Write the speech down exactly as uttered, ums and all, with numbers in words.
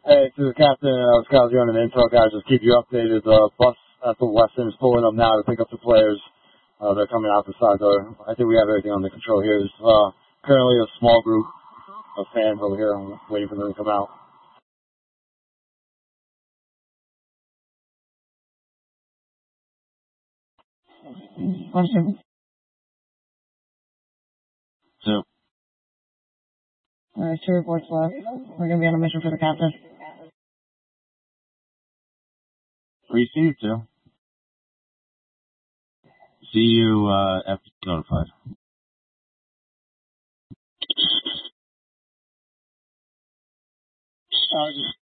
Hey, to the captain, I was calling you on an info, guys. Just keep you updated. The bus at the Weston is pulling up now to pick up the players. Uh, they're coming out the side door. I think we have everything under control here. There's uh, currently a small group of fans over here. I'm waiting for them to come out. Question. Two. Alright, two reports left. We're gonna be on a mission for the captain. Received two. See you uh, after notified. Uh,